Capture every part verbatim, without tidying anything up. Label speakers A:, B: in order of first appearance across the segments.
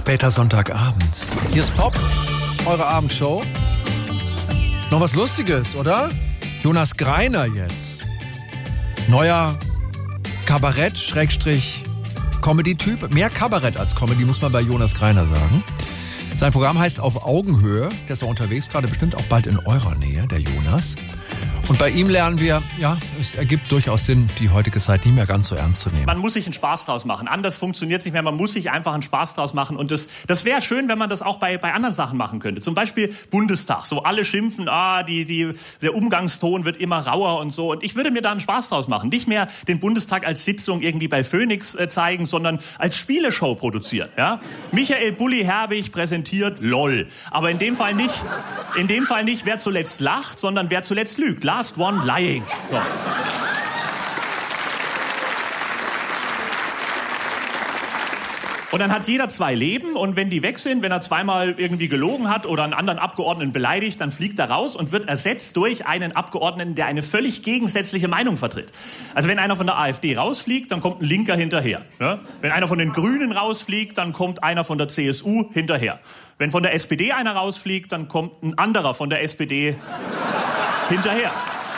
A: Später Sonntagabend. Hier ist Pop, eure Abendshow. Noch was Lustiges, oder? Jonas Greiner jetzt. Neuer Kabarett-Comedy-Typ. Mehr Kabarett als Comedy, muss man bei Jonas Greiner sagen. Sein Programm heißt Auf Augenhöhe. Der ist auch unterwegs, gerade bestimmt auch bald in eurer Nähe, der Jonas. Und bei ihm lernen wir, ja, es ergibt durchaus Sinn, die heutige Zeit nicht mehr ganz so ernst zu nehmen.
B: Man muss sich einen Spaß draus machen. Anders funktioniert es nicht mehr. Man muss sich einfach einen Spaß draus machen. Und das, das wäre schön, wenn man das auch bei, bei anderen Sachen machen könnte. Zum Beispiel Bundestag. So alle schimpfen, ah, die, die, der Umgangston wird immer rauer und so. Und ich würde mir da einen Spaß draus machen. Nicht mehr den Bundestag als Sitzung irgendwie bei Phoenix äh, zeigen, sondern als Spieleshow produzieren. Ja? Michael Bulli-Herbig präsentiert LOL. Aber in dem Fall nicht, in dem Fall nicht, wer zuletzt lacht, sondern wer zuletzt lügt. Last one lying. So. Und dann hat jeder zwei Leben und wenn die weg sind, wenn er zweimal irgendwie gelogen hat oder einen anderen Abgeordneten beleidigt, dann fliegt er raus und wird ersetzt durch einen Abgeordneten, der eine völlig gegensätzliche Meinung vertritt. Also wenn einer von der AfD rausfliegt, dann kommt ein Linker hinterher. Ne? Wenn einer von den Grünen rausfliegt, dann kommt einer von der C S U hinterher. Wenn von der S P D einer rausfliegt, dann kommt ein anderer von der S P D hinterher.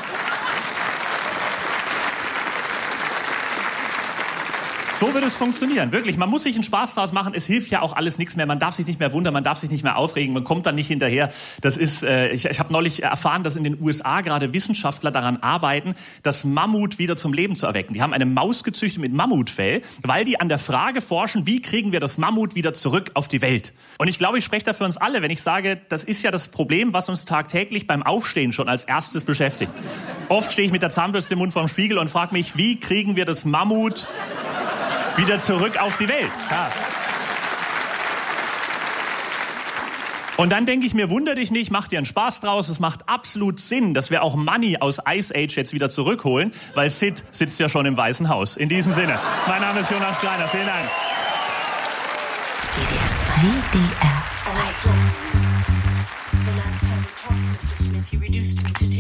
B: So wird es funktionieren, wirklich. Man muss sich einen Spaß draus machen. Es hilft ja auch alles nichts mehr. Man darf sich nicht mehr wundern, man darf sich nicht mehr aufregen. Man kommt dann nicht hinterher. Das ist, äh, ich, ich habe neulich erfahren, dass in den U S A gerade Wissenschaftler daran arbeiten, das Mammut wieder zum Leben zu erwecken. Die haben eine Maus gezüchtet mit Mammutfell, weil die an der Frage forschen, wie kriegen wir das Mammut wieder zurück auf die Welt. Und ich glaube, ich spreche da für uns alle, wenn ich sage, das ist ja das Problem, was uns tagtäglich beim Aufstehen schon als erstes beschäftigt. Oft stehe ich mit der Zahnbürste im Mund vorm Spiegel und frage mich, wie kriegen wir das Mammut wieder zurück auf die Welt. Ja. Und dann denke ich mir, wunder dich nicht, mach dir einen Spaß draus. Es macht absolut Sinn, dass wir auch Money aus Ice Age jetzt wieder zurückholen, weil Sid sitzt ja schon im Weißen Haus. In diesem Sinne, mein Name ist Jonas Greiner. Vielen Dank.
C: W D R zwei. W D R zwei.